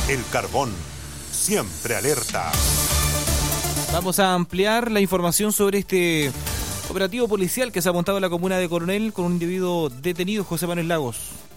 El carbón, siempre alerta. Vamos a ampliar la información sobre este operativo policial que se ha montado en la comuna de Coronel con un individuo detenido, José Manuel Lagos.